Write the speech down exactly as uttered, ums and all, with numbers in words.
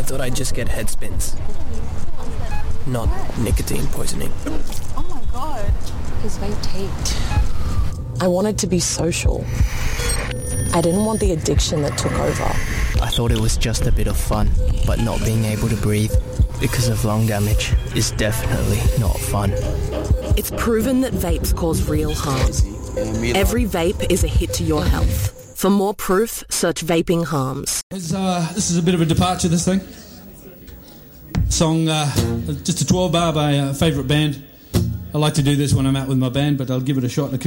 I thought I'd just get head spins. Not nicotine poisoning. Oh my god. His vape taped. I wanted to be social. I didn't want the addiction that took over. I thought it was just a bit of fun, but not being able to breathe because of lung damage is definitely not fun. It's proven that vapes cause real harm. Every vape is a hit to your health. For more proof, search vaping harms. It's, uh, this is a bit of a departure, this thing. Song, uh, just a twelve bar by a favourite band. I like to do this when I'm out with my band, but I'll give it a shot in a